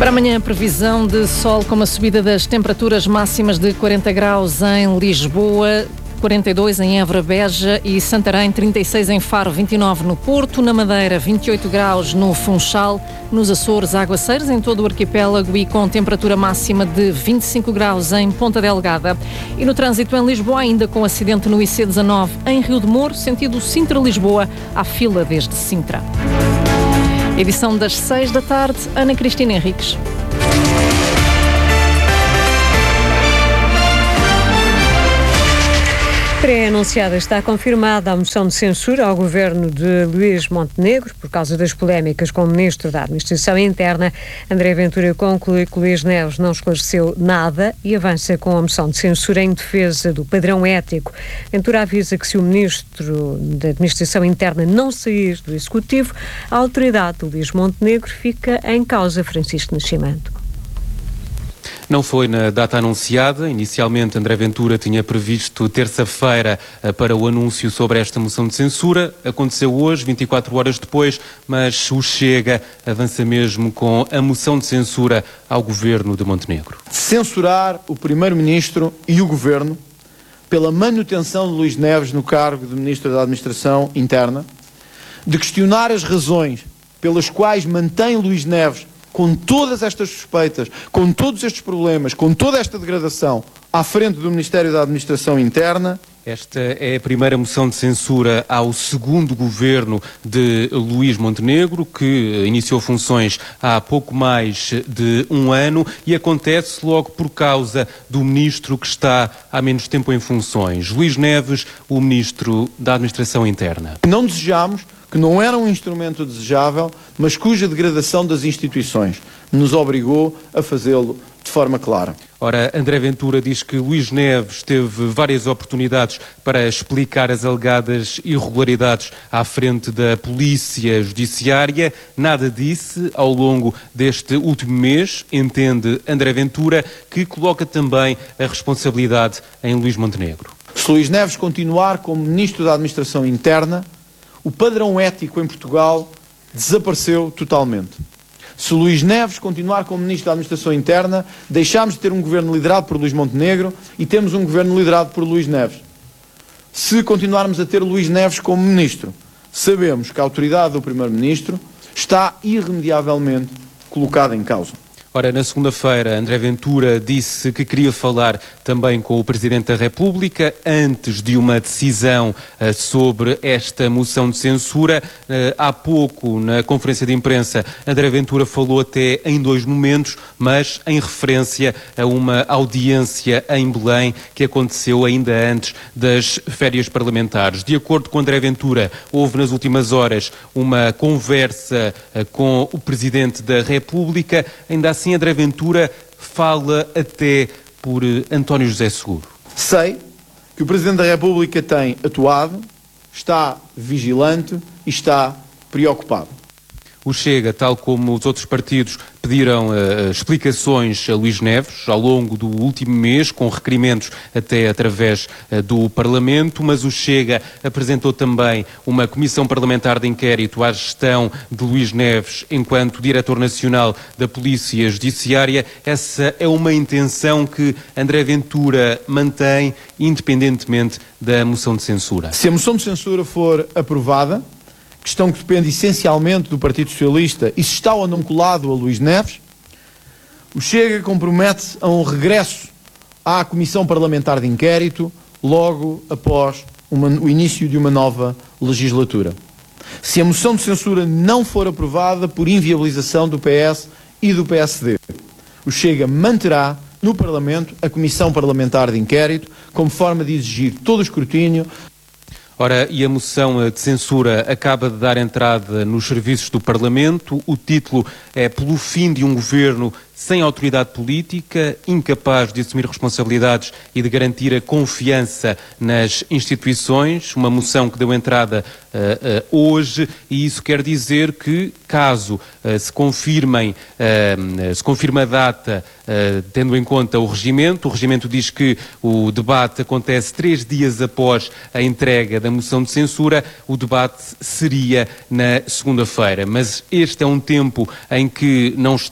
Para amanhã, previsão de sol com uma subida das temperaturas máximas de 40 graus em Lisboa, 42 em Évora, Beja e Santarém, 36 em Faro, 29 no Porto, na Madeira, 28 graus no Funchal, nos Açores, aguaceiros em todo o arquipélago e com temperatura máxima de 25 graus em Ponta Delgada. E no trânsito em Lisboa, ainda com acidente no IC19 em Rio de Moro, sentido Sintra-Lisboa, à fila desde Sintra. Edição das 6 da tarde, Ana Cristina Henriques. Pré-anunciada, está confirmada a moção de censura ao governo de Luís Montenegro por causa das polémicas com o ministro da Administração Interna. André Ventura conclui que Luís Neves não esclareceu nada e avança com a moção de censura em defesa do padrão ético. Ventura avisa que se o ministro da Administração Interna não sair do Executivo, a autoridade de Luís Montenegro fica em causa. Francisco Nascimento. Não foi na data anunciada. Inicialmente, André Ventura tinha previsto terça-feira para o anúncio sobre esta moção de censura. Aconteceu hoje, 24 horas depois, mas o Chega avança mesmo com a moção de censura ao governo de Montenegro. Censurar o primeiro-ministro e o governo pela manutenção de Luís Neves no cargo de ministro da Administração Interna, de questionar as razões pelas quais mantém Luís Neves com todas estas suspeitas, com todos estes problemas, com toda esta degradação à frente do Ministério da Administração Interna. Esta é a primeira moção de censura ao segundo governo de Luís Montenegro, que iniciou funções há pouco mais de um ano e acontece logo por causa do ministro que está há menos tempo em funções, Luís Neves, o ministro da Administração Interna. Não desejamos, que não era um instrumento desejável, mas cuja degradação das instituições nos obrigou a fazê-lo de forma clara. Ora, André Ventura diz que Luís Neves teve várias oportunidades para explicar as alegadas irregularidades à frente da Polícia Judiciária. Nada disse ao longo deste último mês, entende André Ventura, que coloca também a responsabilidade em Luís Montenegro. Se Luís Neves continuar como Ministro da Administração Interna, o padrão ético em Portugal desapareceu totalmente. Se Luís Neves continuar como Ministro da Administração Interna, deixamos de ter um governo liderado por Luís Montenegro e temos um governo liderado por Luís Neves. Se continuarmos a ter Luís Neves como Ministro, sabemos que a autoridade do Primeiro-Ministro está irremediavelmente colocada em causa. Ora, na segunda-feira, André Ventura disse que queria falar também com o Presidente da República antes de uma decisão sobre esta moção de censura. Há pouco, na conferência de imprensa, André Ventura falou até em 2 momentos, mas em referência a uma audiência em Belém que aconteceu ainda antes das férias parlamentares. De acordo com André Ventura, houve nas últimas horas uma conversa com o Presidente da República. Ainda assim, André Ventura fala até por António José Seguro. Sei que o Presidente da República tem atuado, está vigilante e está preocupado. O Chega, tal como os outros partidos, pediram explicações a Luís Neves ao longo do último mês, com requerimentos até através do Parlamento, mas o Chega apresentou também uma comissão parlamentar de inquérito à gestão de Luís Neves enquanto Diretor Nacional da Polícia Judiciária. Essa é uma intenção que André Ventura mantém, independentemente da moção de censura. Se a moção de censura for aprovada, questão que depende essencialmente do Partido Socialista, e se está ou não colado a Luís Neves, o Chega compromete-se a um regresso à Comissão Parlamentar de Inquérito logo após o início de uma nova legislatura. Se a moção de censura não for aprovada por inviabilização do PS e do PSD, o Chega manterá no Parlamento a Comissão Parlamentar de Inquérito como forma de exigir todo o escrutínio. Ora, e a moção de censura acaba de dar entrada nos serviços do Parlamento. O título é "Pelo fim de um governo sem autoridade política, incapaz de assumir responsabilidades e de garantir a confiança nas instituições, uma moção que deu entrada hoje, e isso quer dizer que, caso se confirme a data, tendo em conta o regimento diz que o debate acontece 3 dias após a entrega da moção de censura, o debate seria na segunda-feira, mas este é um tempo em que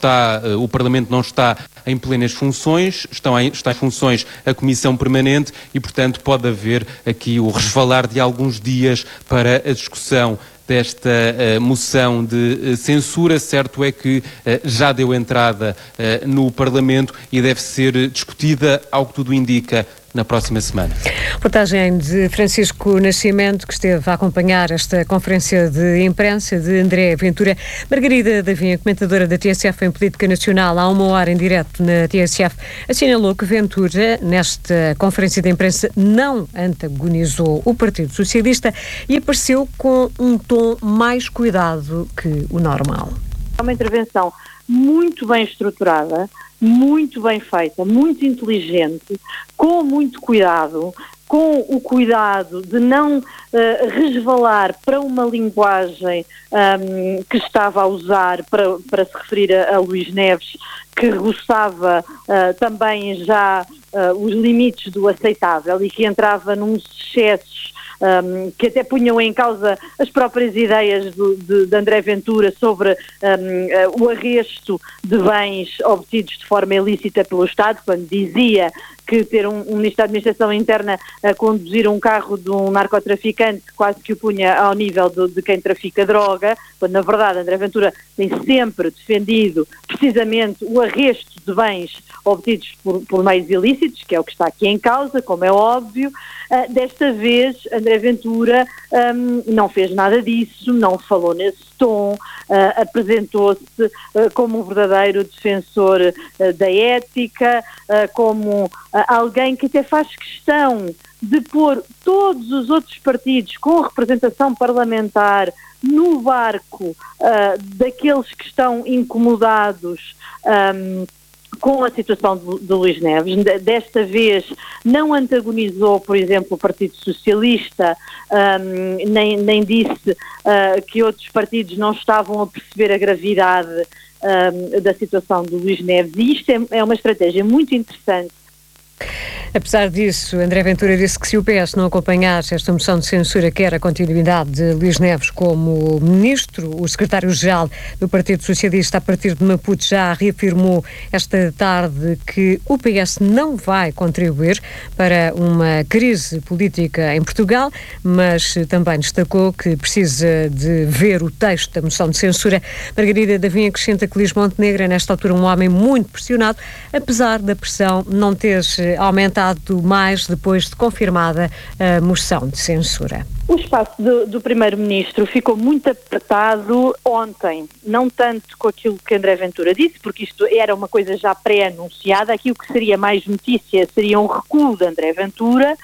o Parlamento não está em plenas funções, está em funções a Comissão Permanente e, portanto, pode haver aqui o resvalar de alguns dias para a discussão desta moção de censura. Certo é que já deu entrada no Parlamento e deve ser discutida, ao que tudo indica, na próxima semana. Reportagem de Francisco Nascimento, que esteve a acompanhar esta conferência de imprensa de André Ventura. Margarida Davinha, comentadora da TSF em Política Nacional, há 1 hora em direto na TSF, assinalou que Ventura, nesta conferência de imprensa, não antagonizou o Partido Socialista e apareceu com um tom mais cuidado que o normal. É uma intervenção muito bem estruturada, muito bem feita, muito inteligente, com muito cuidado, com o cuidado de não resvalar para uma linguagem que estava a usar para se referir a Luís Neves, que roçava também já os limites do aceitável e que entrava nos excessos que até punham em causa as próprias ideias de André Ventura sobre o arresto de bens obtidos de forma ilícita pelo Estado, quando dizia que ter um Ministro da Administração Interna a conduzir um carro de um narcotraficante quase que o punha ao nível de quem trafica droga, quando na verdade André Ventura tem sempre defendido precisamente o arresto de bens obtidos por meios ilícitos, que é o que está aqui em causa, como é óbvio. Desta vez André Ventura não fez nada disso, não falou nesse tom, apresentou-se como um verdadeiro defensor da ética, como alguém que até faz questão de pôr todos os outros partidos com representação parlamentar no barco daqueles que estão incomodados com a situação de Luís Neves. Desta vez não antagonizou, por exemplo, o Partido Socialista, nem disse que outros partidos não estavam a perceber a gravidade da situação de Luís Neves, e isto é uma estratégia muito interessante. Apesar disso, André Ventura disse que se o PS não acompanhasse esta moção de censura, quer a continuidade de Luís Neves como ministro. O secretário-geral do Partido Socialista, a partir de Maputo, já reafirmou esta tarde que o PS não vai contribuir para uma crise política em Portugal, mas também destacou que precisa de ver o texto da moção de censura. Margarida Davinha acrescenta que Luís Montenegro é, nesta altura, um homem muito pressionado, apesar da pressão não ter aumentado mais depois de confirmada a moção de censura. O espaço do Primeiro-Ministro ficou muito apertado ontem, não tanto com aquilo que André Ventura disse, porque isto era uma coisa já pré-anunciada. Aqui o que seria mais notícia seria um recuo de André Ventura,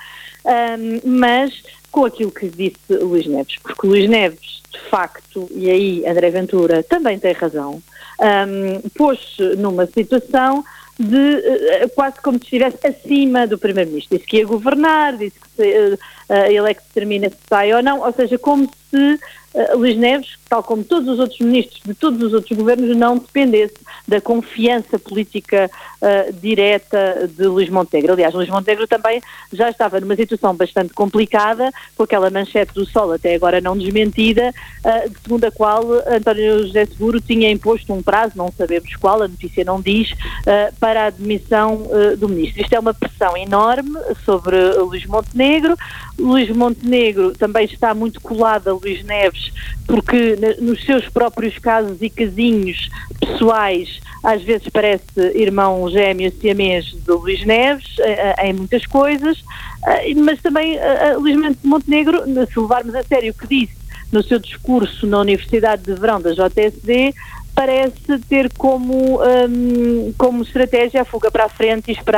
mas com aquilo que disse Luís Neves, porque Luís Neves, de facto, e aí André Ventura também tem razão, pôs-se numa situação de quase como se estivesse acima do Primeiro-Ministro. Disse que ia governar, disse que ele é que determina se sai ou não, ou seja, como se Luís Neves, tal como todos os outros ministros de todos os outros governos, não dependesse da confiança política direta de Luís Montenegro. Aliás, Luís Montenegro também já estava numa situação bastante complicada, com aquela manchete do Sol até agora não desmentida, segundo a qual António José Seguro tinha imposto um prazo, não sabemos qual, a notícia não diz, para a admissão do ministro. Isto é uma pressão enorme sobre Luís Montenegro. Luís Montenegro também está muito colado a Luís Neves, porque nos seus próprios casos e casinhos pessoais, às vezes parece irmão gêmeo siamês de Luís Neves, em muitas coisas, mas também Luís Montenegro, se levarmos a sério o que disse no seu discurso na Universidade de Verão da JSD, parece ter como estratégia a fuga para a frente e esperar que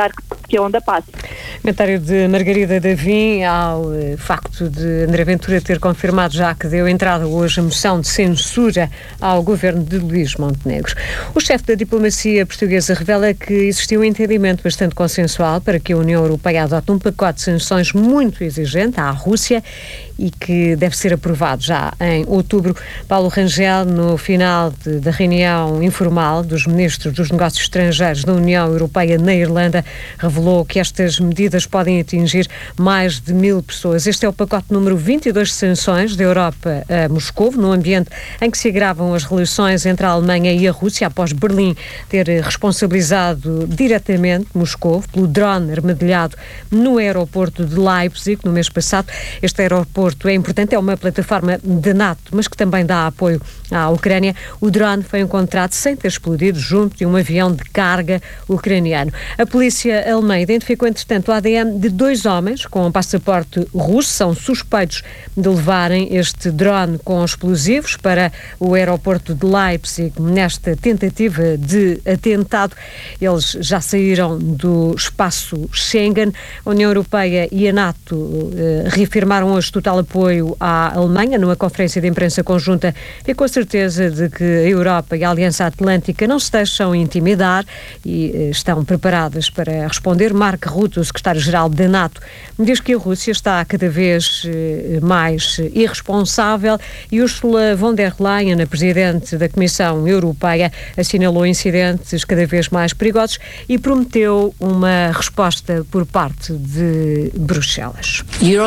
que a onda passe. Comentário de Margarida Davim ao facto de André Ventura ter confirmado já que deu entrada hoje a moção de censura ao governo de Luís Montenegro. O chefe da diplomacia portuguesa revela que existiu um entendimento bastante consensual para que a União Europeia adote um pacote de sanções muito exigente à Rússia e que deve ser aprovado já em outubro. Paulo Rangel, no final da reunião informal dos ministros dos negócios estrangeiros da União Europeia na Irlanda, revelou que estas medidas podem atingir mais de 1000 pessoas. Este é o pacote número 22 de sanções da Europa a Moscou, num ambiente em que se agravam as relações entre a Alemanha e a Rússia, após Berlim ter responsabilizado diretamente Moscou pelo drone armadilhado no aeroporto de Leipzig no mês passado. Este aeroporto é importante, é uma plataforma da NATO, mas que também dá apoio à Ucrânia. O drone foi encontrado sem ter explodido junto de um avião de carga ucraniano. A polícia alemã identificou, entretanto, o ADN de 2 homens com um passaporte russo. São suspeitos de levarem este drone com explosivos para o aeroporto de Leipzig nesta tentativa de atentado. Eles já saíram do espaço Schengen. A União Europeia e a NATO reafirmaram hoje total apoio à Alemanha. Numa conferência de imprensa conjunta, ficou a certeza de que a Europa e a Aliança Atlântica não se deixam intimidar e estão preparadas para responder. Mark Rutte, o secretário-geral da NATO, diz que a Rússia está cada vez mais irresponsável, e Ursula von der Leyen, a presidente da Comissão Europeia, assinalou incidentes cada vez mais perigosos e prometeu uma resposta por parte de Bruxelas.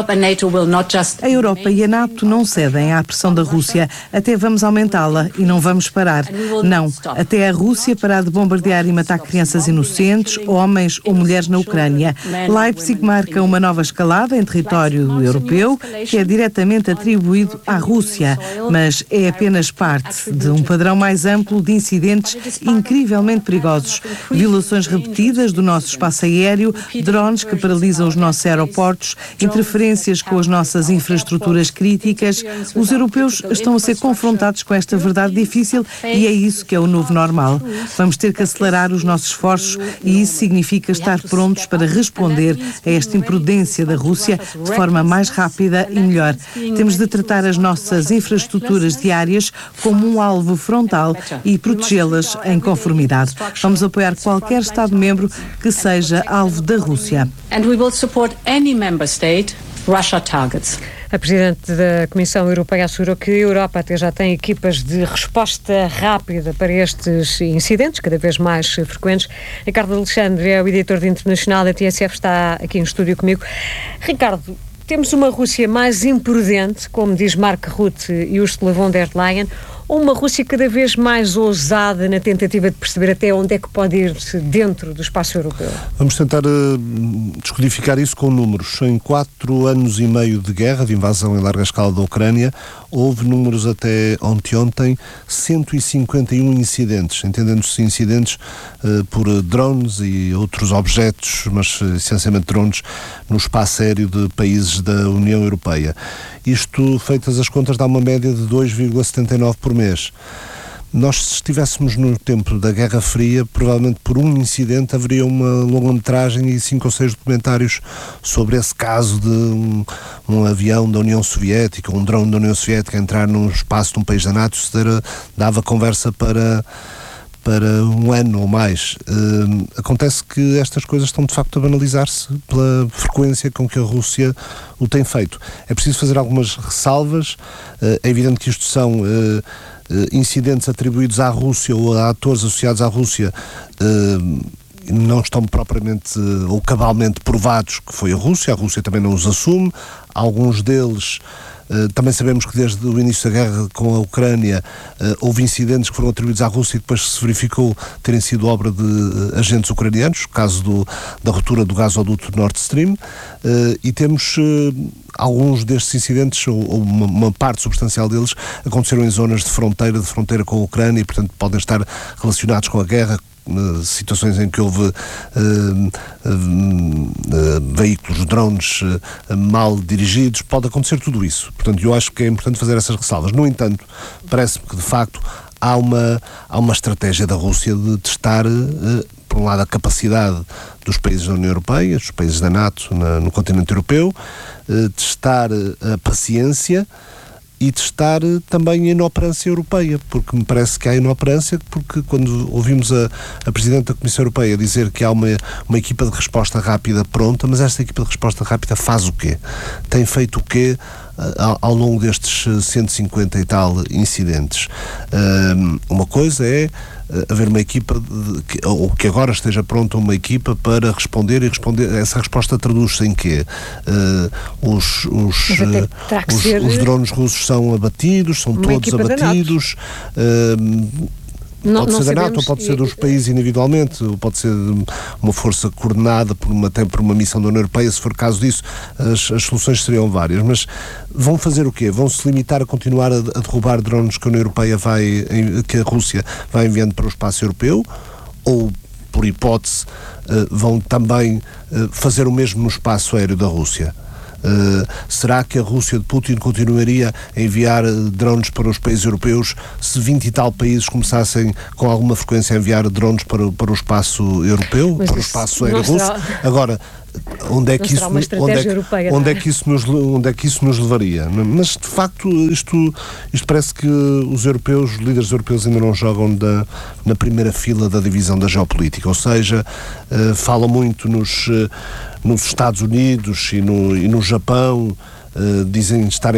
A Europa e a NATO não cedem à pressão da Rússia, até vamos aumentá-la e não vamos parar. Não, até a Rússia parar de bombardear e matar crianças inocentes, homens ou mulheres na Ucrânia. Leipzig marca uma nova escalada em território europeu que é diretamente atribuído à Rússia, mas é apenas parte de um padrão mais amplo de incidentes incrivelmente perigosos. Violações repetidas do nosso espaço aéreo, drones que paralisam os nossos aeroportos, interferências com as nossas infraestruturas críticas. Os europeus estão a ser confrontados com esta verdade difícil e é isso que é o novo normal. Vamos ter que acelerar os nossos esforços e isso significa estar prontos para responder a esta imprudência da Rússia de forma mais rápida e melhor. Temos de tratar as nossas infraestruturas diárias como um alvo frontal e protegê-las em conformidade. Vamos apoiar qualquer Estado-membro que seja alvo da Rússia. A Presidente da Comissão Europeia assegurou que a Europa até já tem equipas de resposta rápida para estes incidentes, cada vez mais frequentes. Ricardo Alexandre é o editor de internacional da TSF, está aqui no estúdio comigo. Ricardo, temos uma Rússia mais imprudente, como diz Mark Rutte e Ursula von der Leyen, ou uma Rússia cada vez mais ousada na tentativa de perceber até onde é que pode ir-se dentro do espaço europeu? Vamos tentar descodificar isso com números. Em 4 anos e meio de guerra, de invasão em larga escala da Ucrânia, houve números até ontem 151 incidentes, entendendo-se incidentes por drones e outros objetos, mas essencialmente drones, no espaço aéreo de países da União Europeia. Isto, feitas as contas, dá uma média de 2,79 por mês. Nós, se estivéssemos no tempo da Guerra Fria, provavelmente por um incidente haveria uma longa-metragem e 5 ou 6 documentários sobre esse caso de um avião da União Soviética, um drone da União Soviética entrar num espaço de um país da NATO. Dava conversa para um ano ou mais. Acontece que estas coisas estão de facto a banalizar-se pela frequência com que a Rússia o tem feito. É preciso fazer algumas ressalvas. É evidente que isto são incidentes atribuídos à Rússia ou a atores associados à Rússia, não estão propriamente ou cabalmente provados que foi a Rússia também não os assume. Alguns deles também sabemos que desde o início da guerra com a Ucrânia houve incidentes que foram atribuídos à Rússia e depois se verificou terem sido obra de agentes ucranianos, caso da ruptura do gasoduto Nord Stream, e temos alguns destes incidentes, ou uma parte substancial deles, aconteceram em zonas de fronteira com a Ucrânia e, portanto, podem estar relacionados com a guerra, situações em que houve veículos, drones mal dirigidos. Pode acontecer tudo isso. Portanto, eu acho que é importante fazer essas ressalvas. No entanto, parece-me que, de facto, há uma estratégia da Rússia de testar por um lado, a capacidade dos países da União Europeia, dos países da NATO no continente europeu, testar a paciência e testar também a inoperância europeia, porque me parece que há inoperância, porque quando ouvimos a Presidente da Comissão Europeia dizer que há uma equipa de resposta rápida pronta, mas esta equipa de resposta rápida faz o quê? Tem feito o quê ao longo destes 150 e tal incidentes? Uma coisa é haver uma equipa, ou que agora esteja pronta uma equipa para responder, e essa resposta traduz-se em quê? Os drones russos são abatidos, são todos abatidos. Pode ser da NATO, ou pode ser dos países individualmente, ou pode ser uma força coordenada até por uma missão da União Europeia. Se for caso disso, as soluções seriam várias. Mas vão fazer o quê? Vão se limitar a continuar a derrubar drones que a União Europeia que a Rússia vai enviando para o espaço europeu? Ou, por hipótese, vão também fazer o mesmo no espaço aéreo da Rússia? Será que a Rússia de Putin continuaria a enviar drones para os países europeus se 20 e tal países começassem com alguma frequência a enviar drones para o espaço europeu, para o espaço aéreo russo? Agora, onde é que isso nos levaria? Mas, de facto, isto parece que os líderes europeus ainda não jogam na primeira fila da divisão da geopolítica, ou seja, falam muito nos Estados Unidos e no Japão, dizem estar